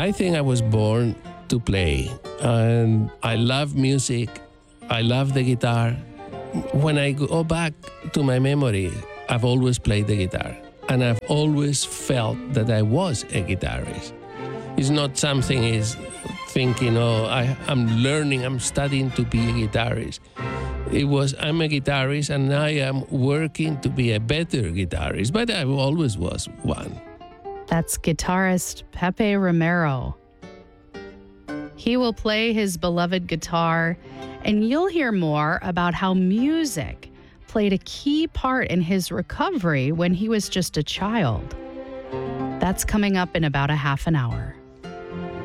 I think I was born to play, and I love music. I love the guitar. When I go back to my memory, I've always played the guitar, and I've always felt that I was a guitarist. It's not something is thinking, I'm learning, I'm studying to be a guitarist. It was, I'm a guitarist and I am working to be a better guitarist, but I always was one. That's guitarist Pepe Romero. He will play his beloved guitar, and you'll hear more about how music played a key part in his recovery when he was just a child. That's coming up in about a half an hour.